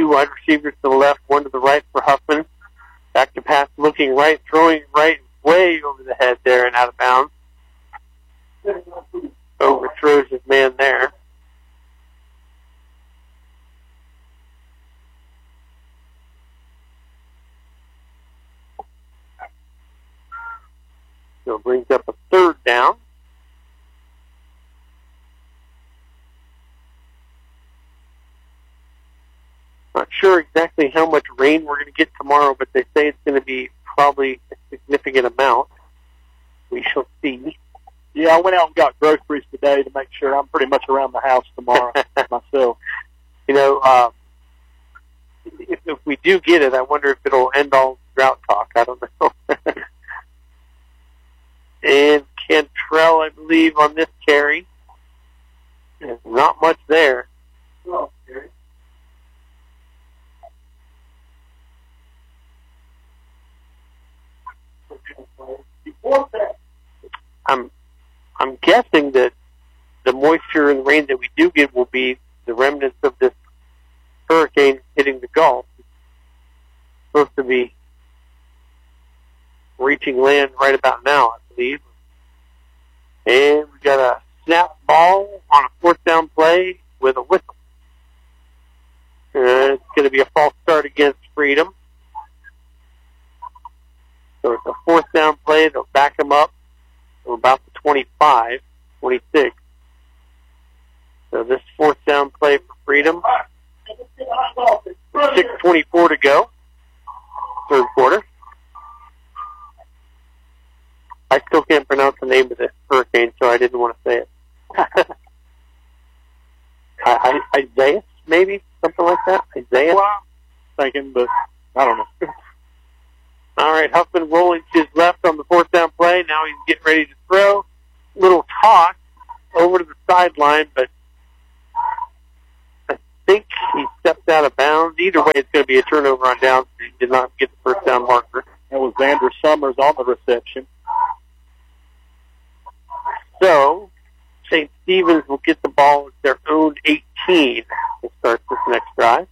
two wide receivers to the left, one to the right for Huffman. Back to pass, looking right, throwing right, way over the head there and out of bounds. Overthrows his man there. So it brings up a third down. Not sure exactly how much rain we're going to get tomorrow, but they say it's going to be probably a significant amount. We shall see. Yeah, I went out and got groceries today to make sure I'm pretty much around the house tomorrow myself. You know, if we do get it, I wonder if it'll end all drought talk. I don't know. And Cantrell, I believe, on this carry. There's not much there. Oh, okay. I'm guessing that the moisture and rain that we do get will be the remnants of this hurricane hitting the Gulf. It's supposed to be reaching land right about now, I believe. And we got a snap ball on a fourth down play with a whistle. It's going to be a false start against Freedom. So it's a fourth down play. They'll back them up to about the 25, 26. So this fourth down play for Freedom. 6:24 to go. Third quarter. I still can't pronounce the name of this hurricane, so I didn't want to say it. Isaiah, maybe? Something like that? Isaiah? Well, I'm thinking, but I don't know. All right, Huffman rolling to his left on the fourth down play. Now he's getting ready to throw. Little toss over to the sideline, but I think he stepped out of bounds. Either way, it's going to be a turnover on downs. He did not get the first down marker. That was Xander Summers on the reception. So, St. Stephen's will get the ball at their own 18 to start this next drive.